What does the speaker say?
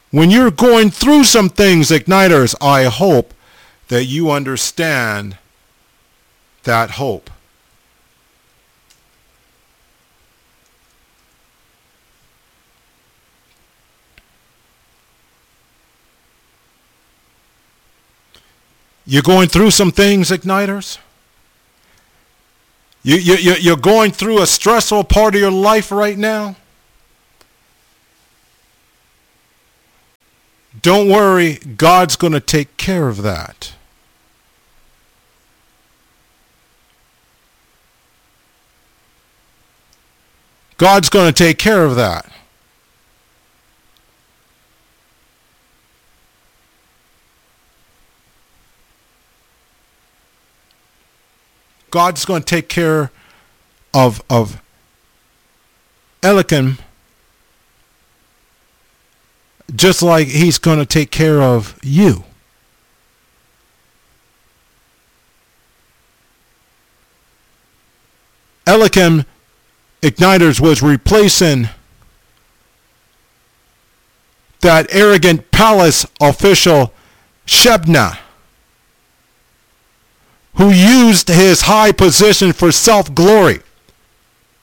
When you're going through some things, Igniters, I hope that you understand that hope. You're going through some things, Igniters? You're going through a stressful part of your life right now? Don't worry, God's going to take care of that. God's going to take care of that. God's going to take care of Eliakim, just like he's going to take care of you. Eliakim, Igniters, was replacing that arrogant palace official Shebna, who used his high position for self-glory.